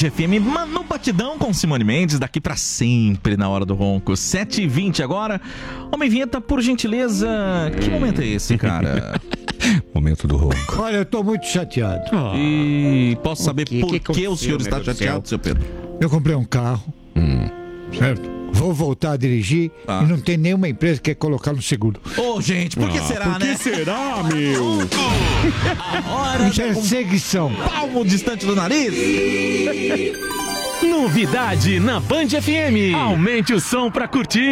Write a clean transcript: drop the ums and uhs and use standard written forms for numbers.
FM, no batidão com Simone Mendes, daqui pra sempre na hora do ronco. 7h20 agora. Homem Vinheta, por gentileza, que momento é esse, cara? Momento do ronco. Olha, eu tô muito chateado. E posso saber por que o senhor está chateado, seu Pedro? Eu comprei um carro, certo? Vou voltar a dirigir e não tem nenhuma empresa que quer colocar no seguro. Ô, gente, por que será, Por que né? será, meu? A hora Perseguição. palmo distante do nariz. Novidade na Band FM. Aumente o som pra curtir.